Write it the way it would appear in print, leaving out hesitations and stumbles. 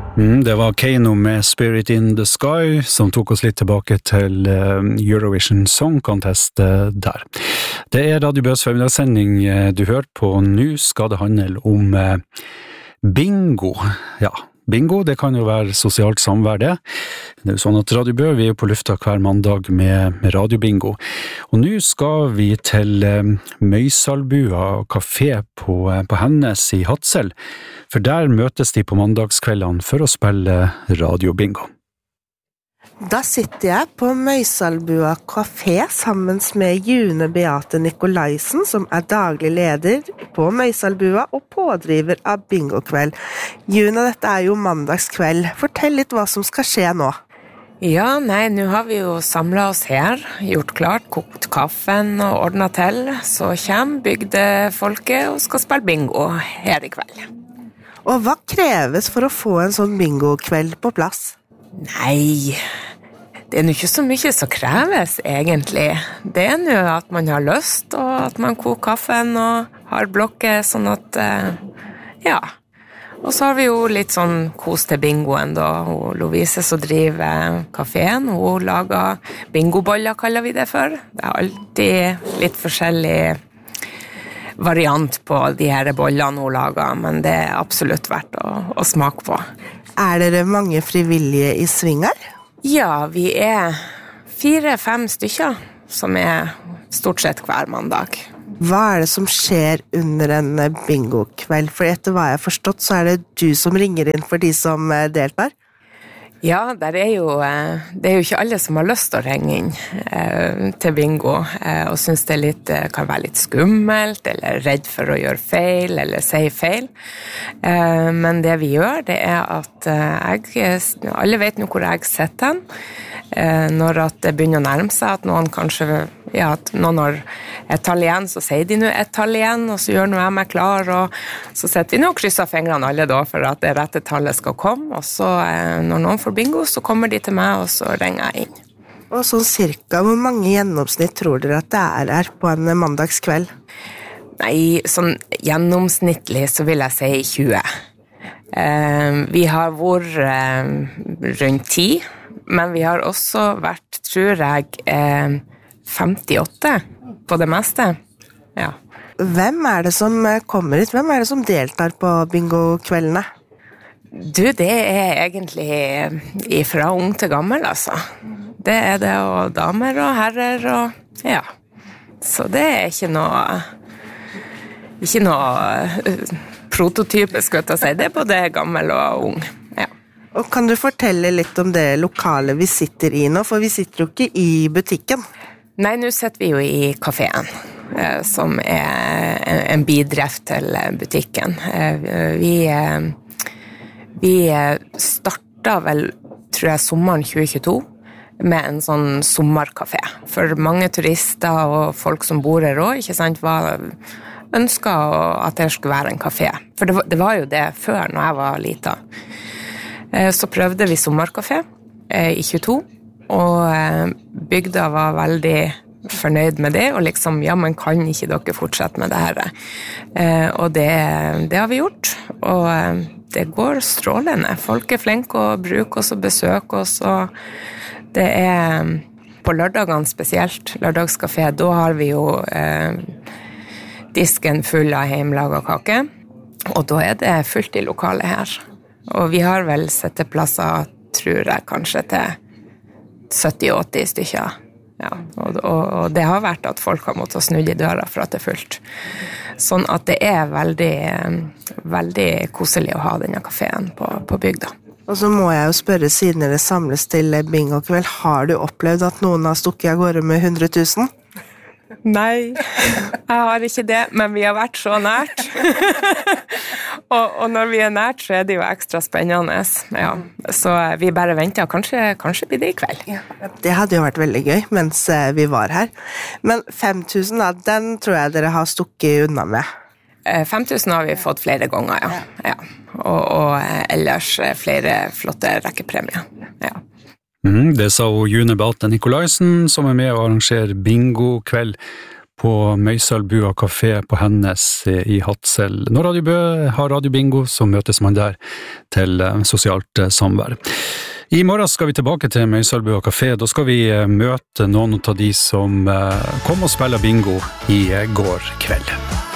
Det var Keino med Spirit in the Sky, som tok oss litt tilbake til Eurovision Song Contest der. Det Radio Bøs formidagssending du hører på. Nå skal det handle om bingo. Ja, bingo, det kan jo være sosialt samvær det. Det jo sånn at Radio Bø, vi på lufta hver mandag med radiobingo. Og nå skal vi til Møysalbua kafé på Hennes i Hadsel, for der møtes de på mandagskveldene for å spille radiobingo. Da sitter jeg på Møysalbua kafé sammen med June Beate Nikolaisen, som daglig leder på Møysalbua og pådriver av bingokveld. June, dette jo mandagskveld. Fortell litt hva som skal skje nå. Ja, nå har vi jo samlet oss her, gjort klart, kokt kaffen og ordnet til, så kommer bygdefolket og skal spille bingo her i kveld. Og hva kreves for å få en sånn bingokveld på plass? Nei, det jo ikke så mye som kreves egentlig. Det nå at man har lyst, og at man koker kaffen og har blokker sånn at, ja. Og så har vi jo litt sånn kos til bingoen da. Og Lovise som driver kaféen, hun lager bingoboller, kaller vi det for. Det alltid litt forskjellig variant på de her bollene hun lager, men det absolutt verdt å smake på. Dere mange frivillige i sving her? Ja, vi 4-5 stykker som stort sett hver mandag. Hva det som skjer under en bingokveld? For etter hva jeg har forstått, så det du som ringer inn for de som deltar? Ja, det jo ikke alle som har lyst til å ringe inn til bingo, og synes det kan være litt skummelt, eller redd for å gjøre feil, eller si feil. Men det vi gjør, det at alle vet nå hvor jeg sitter hen, når at det begynner å nærme seg, at noen kanskje, ja, at noen har et tall igjen, så sier de nå et tall igjen, og så gjør nå jeg meg klar, og så setter vi nå og krysser fingrene alle da, for at det rette tallet skal komme, og så når noen får bingo, så kommer de til meg, og så ringer jeg inn. Og sånn cirka, hvor mange gjennomsnitt tror dere at det her på en mandagskveld? Nei, sånn gjennomsnittlig så vil jeg si 20. Vi har vært rundt 10, men vi har også vært, tror jeg, 58 på det meste. Ja. Hvem det som kommer hit? Hvem det som deltar på bingokveldene? Du, det egentlig fra ung til gammel, altså. Det det, og damer og herrer, og ja. Så det ikke noe prototype, skal jeg si. Det både gammel og ung, ja. Og kan du fortelle litt om det lokale vi sitter i nå, for vi sitter jo ikke i butikken. Nei, nå sitter vi jo i kaféen, som en bidreft til butikken. Vi startet vel, tror jeg, sommeren 2022 med en sånn sommerkafé. For mange turister og folk som bor her også, ikke sant, ønsket at det skulle være en kafé. For det var jo det før, når jeg var liten. Så prøvde vi sommerkafé i 22, og bygda var veldig fornøyd med det, og liksom, ja, men kan ikke dere fortsette med det her? Og det har vi gjort, og det går strålende. Folk flinke å bruke oss og besøke oss, og det på lørdagene spesielt, lørdagskafé, da har vi jo disken full av hjemmelaget kake, og da det fullt i lokalet her. Og vi har vel setteplasser, tror jeg, kanskje til 70-80 stykker. Ja, og det har vært at folk har måttet snu i døra for at det fullt. Sånn at det veldig, veldig koselig å ha denne kaféen på bygda. Og så må jeg jo spørre, siden dere samles til bingokveld, har du opplevd at noen har stukket av gårde med 100 000? Nei, jeg har ikke det, men vi har vært så nært. og når vi nært, så det jo ekstra spennende. Ja. Så vi bare venter, kanskje blir det i kveld. Ja, det hadde jo vært veldig gøy mens vi var her. Men 5 000, da, den tror jeg dere har stukket unna med. 5 000 har vi fått flere ganger, ja. Ja. Og ellers flere flotte rekkepremier, ja. Det sa June Beate Nikolaisen, som med å arrangere bingo-kveld på Møysalbua kafé på Hennes i Hadsel. Når Radio Bø har radiobingo, så møtes man der til sosialt samvær. I morgen skal vi tilbake til Møysalbua kafé. Da skal vi møte noen av de som kom og spiller bingo i går kveld.